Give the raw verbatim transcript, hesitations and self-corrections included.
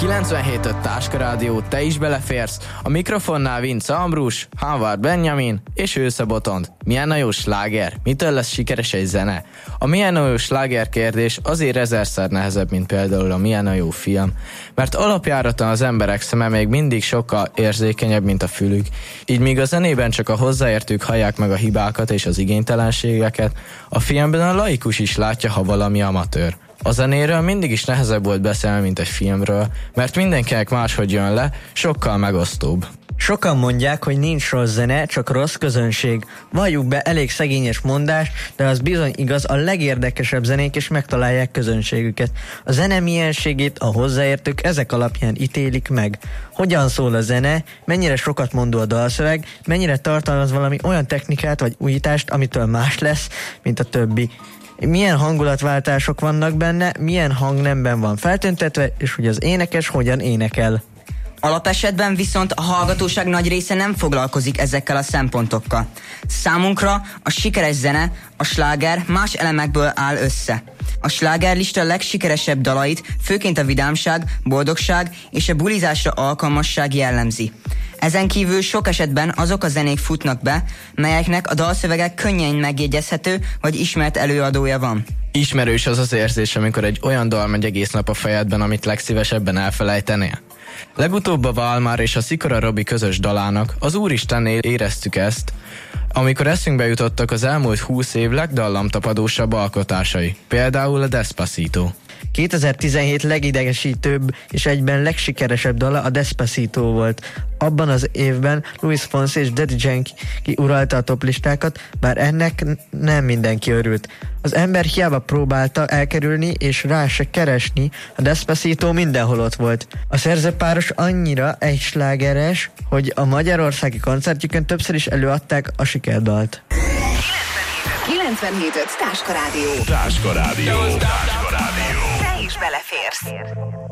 kilencvenhét öt Táska Rádió, te is beleférsz. A mikrofonnál Vince Ambrus, Hanvard Benjamin és Ősze Botond. Milyen a jó sláger? Mitől lesz sikeres egy zene? A milyen a jó sláger kérdés azért ezerszer nehezebb, mint például a milyen a jó film. Mert alapjáraton az emberek szeme még mindig sokkal érzékenyebb, mint a fülük. Így míg a zenében csak a hozzáértők hallják meg a hibákat és az igénytelenségeket, a filmben a laikus is látja, ha valami amatőr. A zenéről mindig is nehezebb volt beszélni, mint egy filmről, mert mindenkinek máshogy jön le, sokkal megosztóbb. Sokan mondják, hogy nincs rossz zene, csak rossz közönség. Valljuk be, elég szegényes mondás, de az bizony igaz, a legérdekesebb zenék is megtalálják közönségüket. A zene mienségét a hozzáértők ezek alapján ítélik meg. Hogyan szól a zene, mennyire sokat mondó a dalszöveg, mennyire tartalmaz valami olyan technikát vagy újítást, amitől más lesz, mint a többi. Milyen hangulatváltások vannak benne, milyen hangnemben van feltüntetve, és hogy az énekes hogyan énekel. Alapesetben viszont a hallgatóság nagy része nem foglalkozik ezekkel a szempontokkal. Számunkra a sikeres zene, a sláger más elemekből áll össze. A slágerlista legsikeresebb dalait főként a vidámság, boldogság és a bulizásra alkalmasság jellemzi. Ezen kívül sok esetben azok a zenék futnak be, melyeknek a dalszövegek könnyen megjegyezhető vagy ismert előadója van. Ismerős az az érzés, amikor egy olyan dal megy egész nap a fejedben, amit legszívesebben elfelejtenél. Legutóbb a Valmár és a Szikora Robi közös dalának, az Úristennél éreztük ezt, amikor eszünkbe jutottak az elmúlt húsz év legdallamtapadósabb alkotásai, például a Despacito. kétezer-tizenhét legidegesítőbb és egyben legsikeresebb dala a Despacito volt. Abban az évben Luis Fonsi és Daddy Yankee uralta a toplistákat, bár ennek nem mindenki örült. Az ember hiába próbálta elkerülni és rá se keresni, a Despacito mindenhol ott volt. A szerzőpáros annyira egy slágeres, hogy a magyarországi koncertjükön többször is előadták a sikerdalt. kilencvenhét öt Táska Rádió. Táska Rádió. Táska Rádió. Te is beleférsz.